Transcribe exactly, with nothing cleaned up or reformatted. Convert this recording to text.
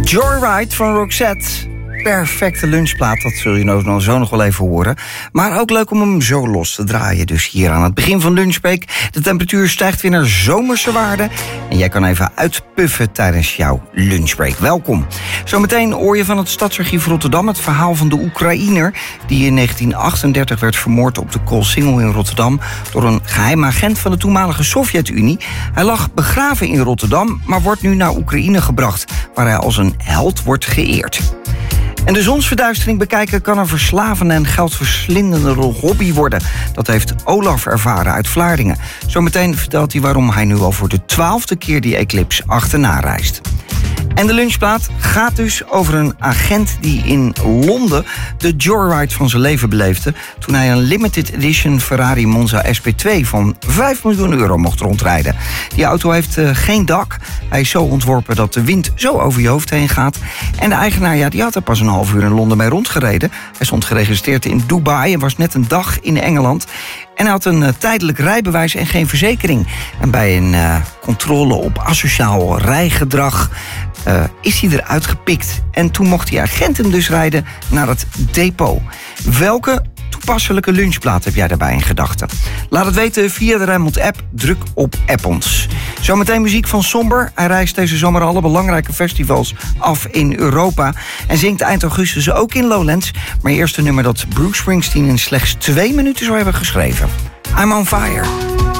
Joyride van Roxette. Perfecte lunchplaat, dat zul je nou zo nog wel even horen. Maar ook leuk om hem zo los te draaien. Dus hier aan het begin van Lunchbreak. De temperatuur stijgt weer naar zomerse waarden. En jij kan even uitpuffen tijdens jouw lunchbreak. Welkom. Zometeen hoor je van het Stadsarchief Rotterdam het verhaal van de Oekraïner die in negentien achtendertig werd vermoord op de Koolsingel in Rotterdam door een geheim agent van de toenmalige Sovjet-Unie. Hij lag begraven in Rotterdam, maar wordt nu naar Oekraïne gebracht, waar hij als een held wordt geëerd. En de zonsverduistering bekijken kan een verslavende en geldverslindende hobby worden. Dat heeft Olaf ervaren uit Vlaardingen. Zometeen vertelt hij waarom hij nu al voor de twaalfde keer die eclipse achterna reist. En de lunchplaat gaat dus over een agent die in Londen de joyride van zijn leven beleefde toen hij een limited edition Ferrari Monza S P twee van vijf miljoen euro mocht rondrijden. Die auto heeft uh, geen dak. Hij is zo ontworpen dat de wind zo over je hoofd heen gaat. En de eigenaar ja, die had er pas een half uur in Londen mee rondgereden. Hij stond geregistreerd in Dubai en was net een dag in Engeland. En hij had een uh, tijdelijk rijbewijs en geen verzekering. En bij een uh, controle op asociaal rijgedrag uh, is hij eruit gepikt. En toen mocht die agent hem dus rijden naar het depot. Welke toepasselijke lunchplaat heb jij daarbij in gedachten? Laat het weten via de Rijnmond-app. Druk op app ons. Zometeen muziek van Somber. Hij reist deze zomer alle belangrijke festivals af in Europa. En zingt eind augustus ook in Lowlands. Maar eerst een nummer dat Bruce Springsteen in slechts twee minuten zou hebben geschreven. I'm on fire.